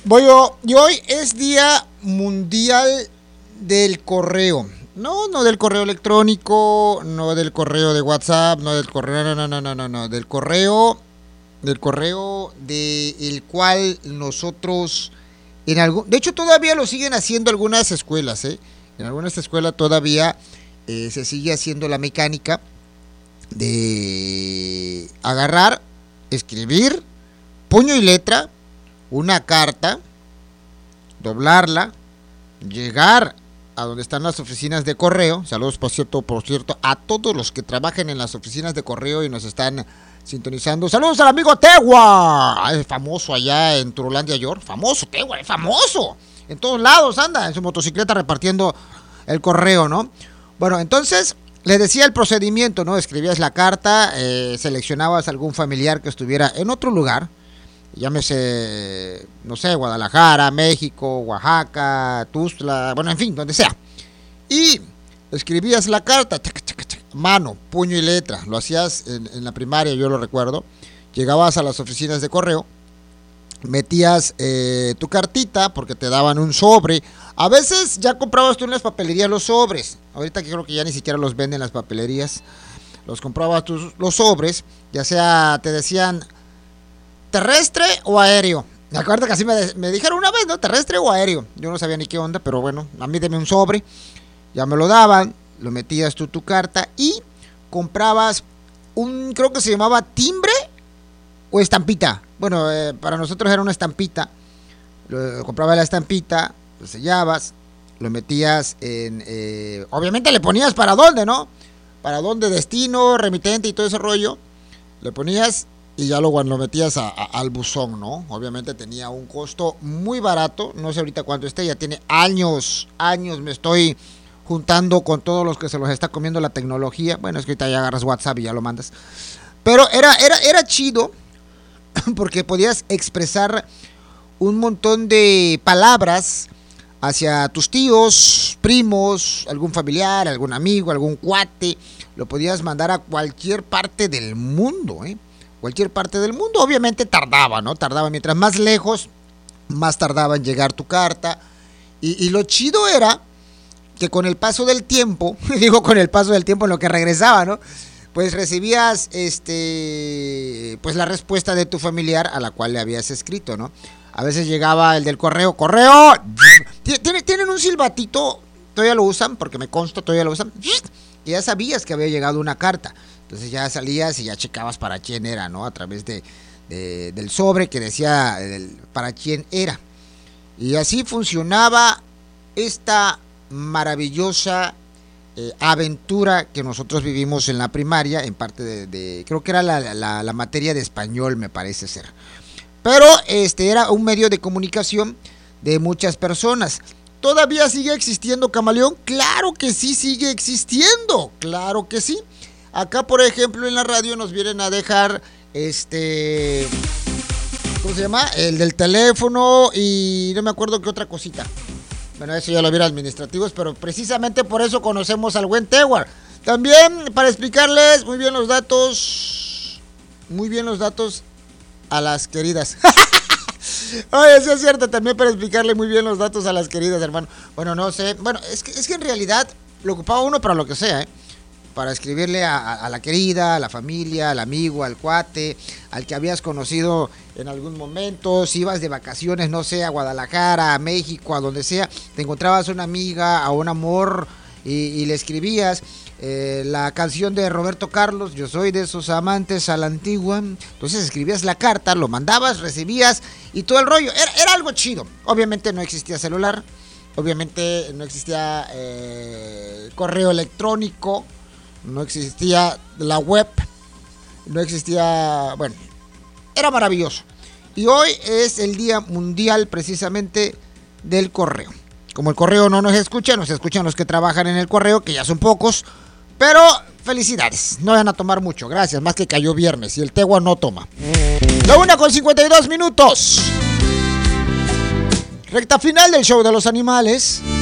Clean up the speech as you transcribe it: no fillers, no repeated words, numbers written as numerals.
Y hoy es Día Mundial del Correo. No del correo electrónico, no del correo de WhatsApp, no del correo, no, del correo del cual nosotros de hecho todavía lo siguen haciendo algunas escuelas, En algunas escuelas todavía se sigue haciendo la mecánica de agarrar, escribir, puño y letra, una carta, doblarla, llegar a donde están las oficinas de correo. Saludos por cierto a todos los que trabajan en las oficinas de correo y nos están sintonizando. Saludos al amigo Tegua, es famoso allá en Turolandia, York. Famoso Tegua, es famoso. En todos lados anda en su motocicleta repartiendo el correo, ¿no? Bueno, entonces le decía el procedimiento, ¿no? Escribías la carta, seleccionabas algún familiar que estuviera en otro lugar, llámese, no sé, Guadalajara, México, Oaxaca, Tuxtla, bueno, en fin, donde sea. Y escribías la carta, mano, puño y letra. Lo hacías en la primaria, yo lo recuerdo. Llegabas a las oficinas de correo, metías tu cartita porque te daban un sobre. A veces ya comprabas tú en las papelerías los sobres. Ahorita creo que ya ni siquiera los venden en las papelerías. Los comprabas tú los sobres, ya sea te decían terrestre o aéreo. Me acuerdo que así me dijeron una vez, ¿no? Terrestre o aéreo. Yo no sabía ni qué onda, pero bueno, a mí deme un sobre. Ya me lo daban, lo metías tú tu carta y comprabas creo que se llamaba timbre o estampita. Bueno, para nosotros era una estampita. Comprabas la estampita, lo sellabas, lo metías obviamente le ponías para dónde, ¿no? Para dónde, destino, remitente y todo ese rollo. Le ponías y ya lo metías al buzón, ¿no? Obviamente tenía un costo muy barato. No sé ahorita cuánto esté, ya tiene años me estoy juntando con todos los que se los está comiendo la tecnología. Bueno, es que ahorita ya agarras WhatsApp y ya lo mandas. Pero era chido porque podías expresar un montón de palabras hacia tus tíos, primos, algún familiar, algún amigo, algún cuate. Lo podías mandar a cualquier parte del mundo, Cualquier parte del mundo. Obviamente tardaba, ¿no? Mientras más lejos, más tardaba en llegar tu carta. Y lo chido era que con el paso del tiempo, con el paso del tiempo en lo que regresaba, ¿no? Pues recibías pues la respuesta de tu familiar a la cual le habías escrito, ¿no? A veces llegaba el del correo. Tienen un silbatito, todavía lo usan, porque me consta, todavía lo usan. Y ya sabías que había llegado una carta. Entonces ya salías y ya checabas para quién era, ¿no? A través del sobre que decía para quién era. Y así funcionaba esta maravillosa aventura que nosotros vivimos en la primaria, en parte creo que era la materia de español, me parece ser. Pero era un medio de comunicación de muchas personas. ¿Todavía sigue existiendo, Camaleón? Claro que sí, sigue existiendo, claro que sí. Acá, por ejemplo, en la radio nos vienen a dejar ¿cómo se llama? El del teléfono y no me acuerdo qué otra cosita. Bueno, eso ya lo vieron administrativos, pero precisamente por eso conocemos al buen Tewar. También para explicarles muy bien los datos a las queridas. Oye, eso es cierto, también para explicarle muy bien los datos a las queridas, hermano. Bueno, no sé, bueno, es que en realidad lo ocupaba uno para lo que sea, para escribirle a la querida, a la familia, al amigo, al cuate, al que habías conocido en algún momento. Si ibas de vacaciones, no sé, a Guadalajara, a México, a donde sea, te encontrabas una amiga, a un amor y le escribías la canción de Roberto Carlos, Yo soy de esos amantes a la antigua. Entonces escribías la carta, lo mandabas, recibías y todo el rollo. Era algo chido. Obviamente no existía celular, obviamente no existía correo electrónico, no existía la web, no existía, bueno, era maravilloso. Y hoy es el Día Mundial precisamente del correo. Como el correo no nos escuchan los que trabajan en el correo, que ya son pocos, pero felicidades, no van a tomar mucho, gracias, más que cayó viernes y el Tegua no toma. La 1:52 minutos. Recta final del show de los animales.